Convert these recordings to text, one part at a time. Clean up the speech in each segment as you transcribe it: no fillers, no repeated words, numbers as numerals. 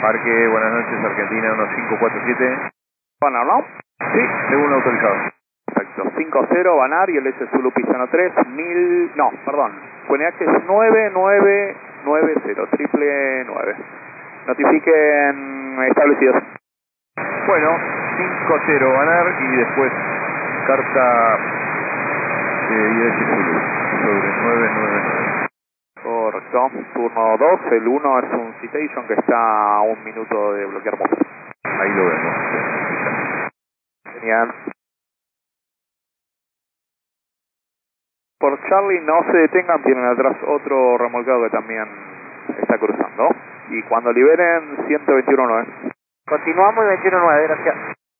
Marque, buenas noches, Argentina 1547. Banar, ¿no? Sí, según autorizado. Perfecto. 50 Banar y el S Zulu Pisano 3, 1000, no, perdón. QNH es 9990, triple 9. Notifiquen establecidos. Bueno, 50 Banar y después carta IS Zulu sobre 999. Correcto. Turno 2, el 1 es un citation que está a 1 minuto de bloquear motor. Ahí lo vemos. Genial. Por Charlie, no se detengan, tienen atrás otro remolcado que también está cruzando. Y cuando liberen, 121.9. Continuamos 21.9, gracias.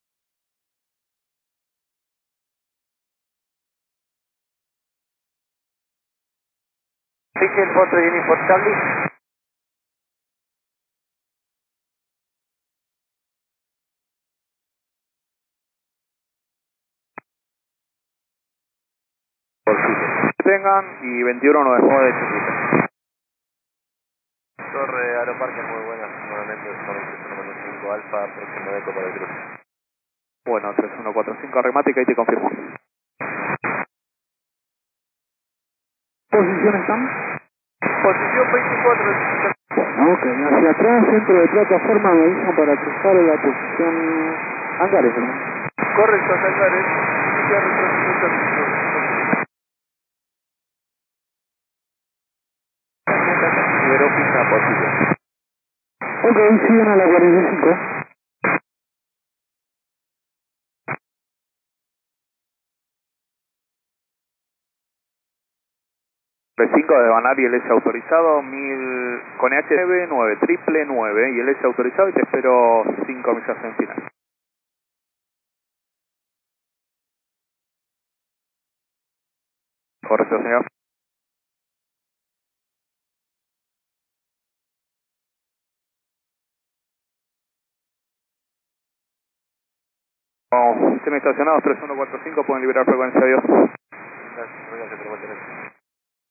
Fiche el foto de Unit por Charlie. Por si se detengan y 21.9. Modo de chiquita. Torre Aeroparque, muy buenas. Nuevamente, estamos en 5 Alfa, próximo eco para el cruce. Bueno, 3145 arremática y te confirmo. ¿Posición están? Posición 24. Ok, hacia atrás, centro de plataforma, me avisan para cruzar la posición hangares, ¿no? Correcto, Sangares. Iniciar retrocimiento. Liberó pista posible. Ok, siguen a la 45. P5 de Banar y el S autorizado, 1000 con EH9, 9, triple 9 y el S autorizado y te espero 5 millas en final. Correcto, señor. Sistema estacionados 3145, pueden liberar frecuencia, adiós. Gracias, tenemos